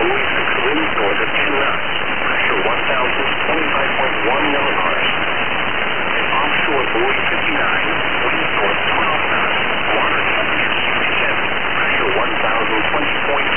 buoy 6 winds north of 10 knots. Pressure 1,025.1 millibars. And offshore buoy 59, winds north 12 knots. Water temperature 67. Pressure 1,020.8